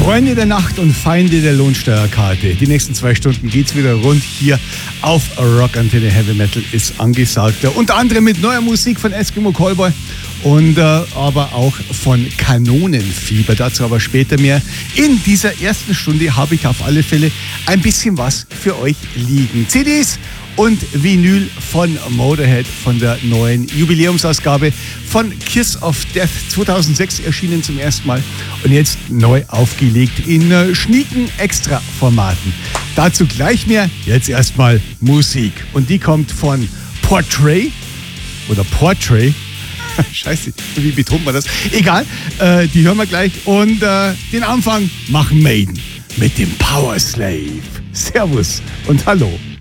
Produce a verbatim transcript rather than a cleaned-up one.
Freunde der Nacht und Feinde der Lohnsteuerkarte. Die nächsten zwei Stunden geht's wieder rund hier auf Rockantenne. Heavy Metal ist angesagt. Unter anderem mit neuer Musik von Eskimo Callboy und äh, aber auch von Kanonenfieber. Dazu aber später mehr. In dieser ersten Stunde habe ich auf alle Fälle ein bisschen was für euch liegen. C Ds und Vinyl von Motorhead, von der neuen Jubiläumsausgabe von Kiss of Death, zweitausendsechs erschienen zum ersten Mal und jetzt neu aufgelegt in äh, schnieken Extra-Formaten. Dazu gleich mehr, jetzt erstmal Musik. Und die kommt von Portrait oder Portrait. Scheiße, wie betont man das? Egal, äh, die hören wir gleich. Und äh, den Anfang machen Maiden mit dem Power Slave. Servus und hallo.